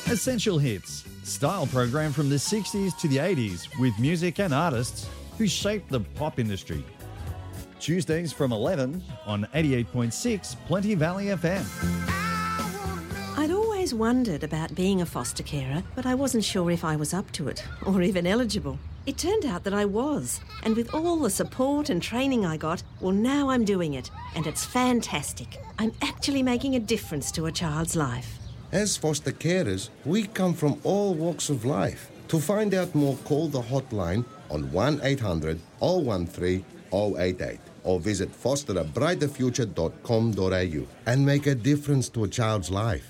Essential Hits, style program from the 60s to the 80s with music and artists who shaped the pop industry. Tuesdays from 11 on 88.6 Plenty Valley FM. I'd always wondered about being a foster carer, but I wasn't sure if I was up to it or even eligible. It turned out that I was, and with all the support and training I got, well, now I'm doing it, and it's fantastic. I'm actually making a difference to a child's life. As foster carers, we come from all walks of life. To find out more, call the hotline on 1800 013 088 or visit fosterabrighterfuture.com.au and make a difference to a child's life.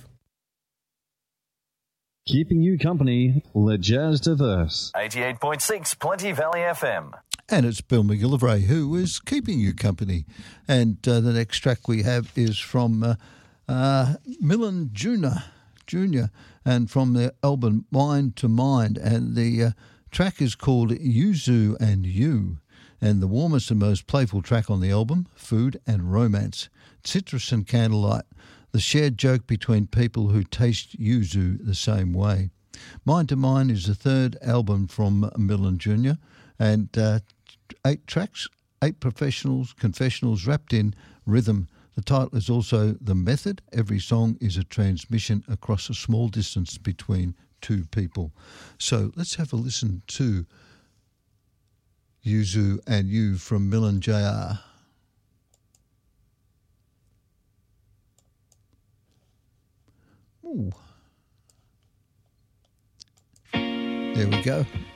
Keeping you company, Le Jazz Diverse. 88.6 Plenty Valley FM. And it's Bill McGillivray who is keeping you company. And the next track we have is from Millen Jr. and from their album Mind to Mind. And the track is called Yuzu and You. And the warmest and most playful track on the album, Food and Romance, Citrus and Candlelight, the shared joke between people who taste yuzu the same way. Mind to Mind is the third album from Millen Jr. and 8 tracks, 8 confessionals wrapped in rhythm. The title is also The Method. Every song is a transmission across a small distance between two people. So let's have a listen to Yuzu and You from Millen Jr. Ooh. There we go.